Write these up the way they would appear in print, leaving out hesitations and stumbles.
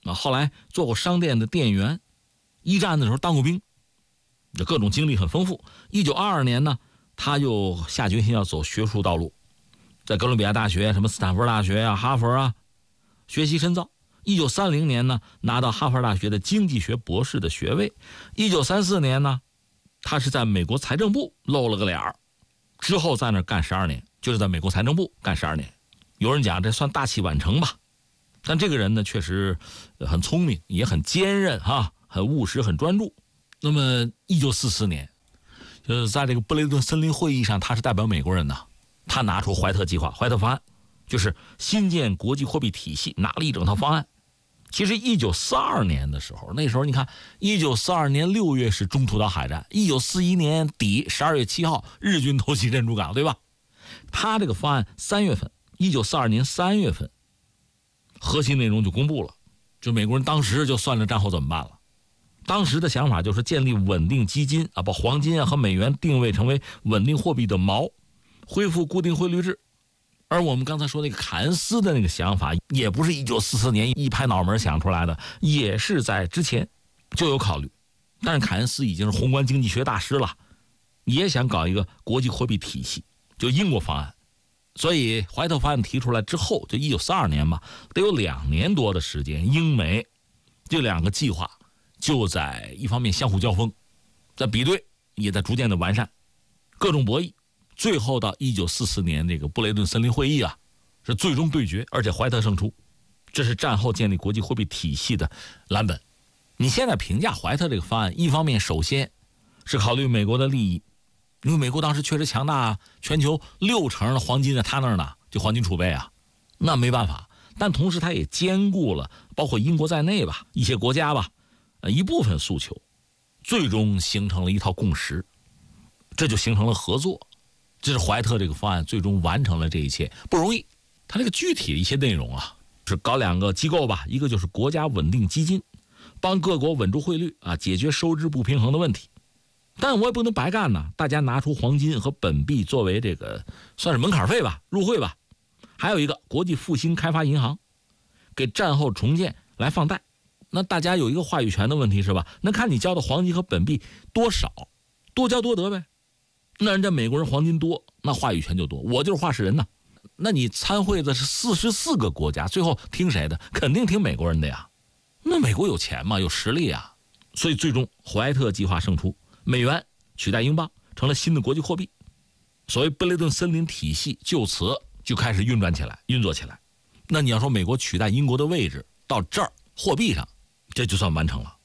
后来做过商店的店员，一战的时候当过兵，这各种经历很丰富。1922年呢，他就下决心要走学术道路，在哥伦比亚大学、什么斯坦福大学啊、哈佛啊学习深造。1930年呢，拿到哈佛大学的经济学博士的学位。1934年呢，他是在美国财政部露了个脸儿，之后在那儿干12年，就是在美国财政部干12年。有人讲这算大器晚成吧，但这个人呢确实很聪明，也很坚韧哈，很务实，很专注。那么1944年，就是在这个布雷顿森林会议上，他是代表美国人呢，他拿出怀特计划、怀特方案，就是新建国际货币体系，拿了一整套方案。其实1942年的时候，那时候你看，1942年6月是中途岛海战，1941年底12月7号日军偷袭珍珠港，对吧？他这个方案3月份，1942年3月份，核心内容就公布了，就美国人当时就算着战后怎么办了。当时的想法就是建立稳定基金啊，把黄金啊和美元定位成为稳定货币的锚，恢复固定汇率制。而我们刚才说那个凯恩斯的那个想法，也不是1944年一拍脑门想出来的，也是在之前就有考虑。但是凯恩斯已经是宏观经济学大师了，也想搞一个国际货币体系，就英国方案。所以怀特方案提出来之后，就1942年嘛，得有2年多的时间，英美这2个计划就在一方面相互交锋，在比对，也在逐渐的完善，各种博弈。最后到1944年这个布雷顿森林会议啊，是最终对决，而且怀特胜出，这是战后建立国际货币体系的蓝本。你现在评价怀特这个方案，一方面首先是考虑美国的利益，因为美国当时确实强大，全球60%的黄金在他那儿呢，就黄金储备啊，那没办法。但同时他也兼顾了包括英国在内吧，一些国家吧，一部分诉求，最终形成了一套共识，这就形成了合作。这是怀特这个方案最终完成了这一切，不容易。他这个具体的一些内容啊，是搞2个机构吧，一个就是国家稳定基金，帮各国稳住汇率啊，解决收支不平衡的问题。但我也不能白干呢，大家拿出黄金和本币作为这个算是门槛费吧，入会吧。还有一个国际复兴开发银行，给战后重建来放贷。那大家有一个话语权的问题是吧？那看你交的黄金和本币多少，多交多得呗。那人家美国人黄金多，那话语权就多，我就是话事人呢。那你参会的是44个国家，最后听谁的？肯定听美国人的呀。那美国有钱嘛，有实力啊。所以最终怀特计划胜出，美元取代英镑，成了新的国际货币。所谓布雷顿森林体系就此就开始运作起来。那你要说美国取代英国的位置，到这儿货币上，这就算完成了。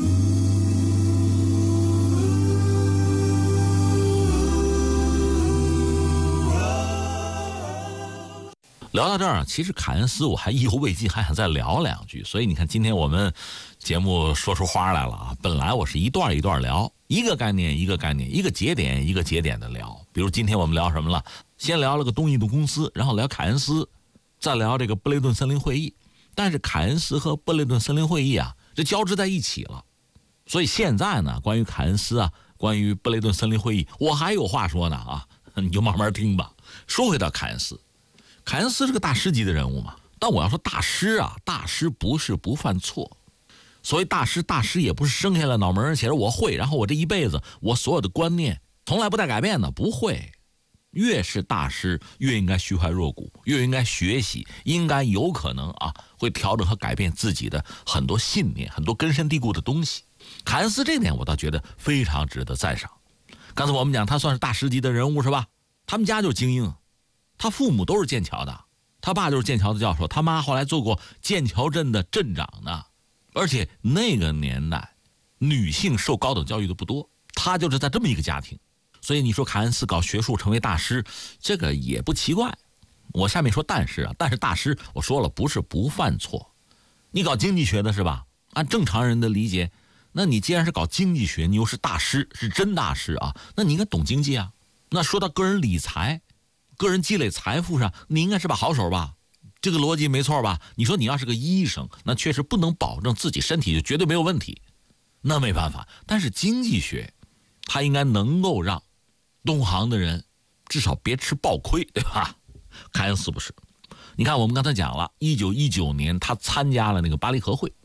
聊到这儿，其实凯恩斯我还意犹未尽，还想再聊2句。所以你看，今天我们节目说出花来了啊！本来我是一段一段聊，一个概念一个概念，一个节点一个节点的聊。比如今天我们聊什么了？先聊了个东印度公司，然后聊凯恩斯，再聊这个布雷顿森林会议。但是凯恩斯和布雷顿森林会议啊，这交织在一起了。所以现在呢，关于凯恩斯啊，关于布雷顿森林会议，我还有话说呢啊，你就慢慢听吧。说回到凯恩斯。凯恩斯是个大师级的人物嘛，但我要说大师啊，大师不是不犯错。所谓大师也不是生下来脑门上写着我会，然后我这一辈子我所有的观念从来不带改变的，不会。越是大师越应该虚怀若谷，越应该学习，应该有可能啊会调整和改变自己的很多信念，很多根深蒂固的东西。凯恩斯这点我倒觉得非常值得赞赏。刚才我们讲他算是大师级的人物是吧？他们家就是精英，他父母都是剑桥的，他爸就是剑桥的教授，他妈后来做过剑桥镇的镇长呢。而且那个年代女性受高等教育的不多，他就是在这么一个家庭。所以你说凯恩斯搞学术成为大师，这个也不奇怪。我下面说但是大师我说了不是不犯错。你搞经济学的是吧？按正常人的理解，那你既然是搞经济学，你又是大师，是真大师啊，那你应该懂经济啊。那说到个人理财，个人积累财富上，你应该是把好手吧？这个逻辑没错吧？你说你要是个医生，那确实不能保证自己身体就绝对没有问题，那没办法。但是经济学它应该能够让东行的人至少别吃暴亏，对吧？凯恩斯不是。你看我们刚才讲了，1919年他参加了那个巴黎和会，